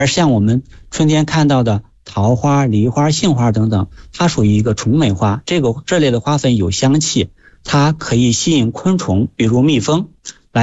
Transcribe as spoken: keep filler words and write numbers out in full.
而像我们春天看到的桃花、梨花、杏花等等，它属于一个虫美花，这个这类的花粉有香气，它可以吸引昆虫，比如蜜蜂。